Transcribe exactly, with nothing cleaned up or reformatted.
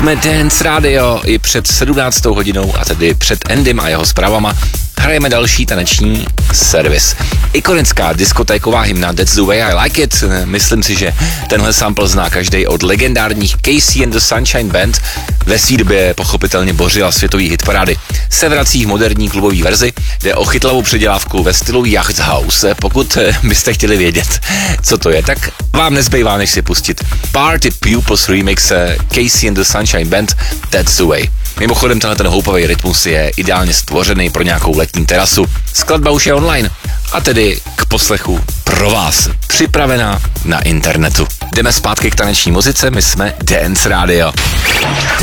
Jsme Dance Radio i před sedmnáctou hodinou a tedy před Endym a jeho zprávama hrajeme další taneční servis. Ikonická diskotéková hymna That's the way I like it. Myslím si, že tenhle sample zná každý od legendárních Casey and the Sunshine Band. Ve své době pochopitelně bořila světový hitparády. Se vrací v moderní klubové verzi, jde o chytlavou předělávku ve stylu Yacht House. Pokud byste chtěli vědět, co to je, tak vám nezbývá, než si pustit Party Pupils remix Casey and the Sunshine Band That's the way. Mimochodem tenhle ten houpavý rytmus je ideálně stvořený pro nějakou letní terasu. Skladba už je online a tedy k poslechu pro vás připravená na internetu. Jdeme zpátky k taneční muzice, my jsme Dance Radio.